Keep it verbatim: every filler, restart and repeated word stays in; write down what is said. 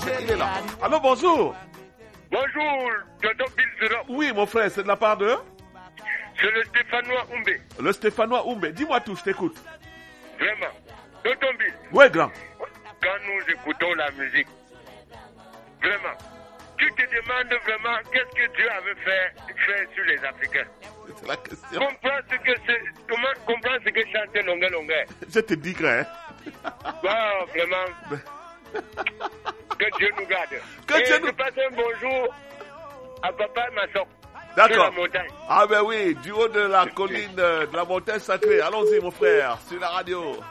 il est là. Allô, bonjour. Bonjour, tonton Bill Zero. Oui, mon frère, c'est de la part de... C'est le Stéphanois Oumbe. Le Stéphanois Oumbe. Dis-moi tout, je t'écoute. Vraiment. Tonton Bill. Oui, grand. Quand nous écoutons la musique, vraiment, tu te demandes vraiment qu'est-ce que Dieu avait fait, fait sur les Africains. C'est la question. Comprends ce que c'est, comment comprends ce que chanter longueur longueur. Je te dis que... Hein. Wow, vraiment. Que Dieu nous garde. Que et Dieu je nous... passe un bonjour à papa et ma soeur. D'accord. Sur la montagne. Ah ben oui, du haut de la colline, de la montagne sacrée. Allons-y, mon frère, sur la radio.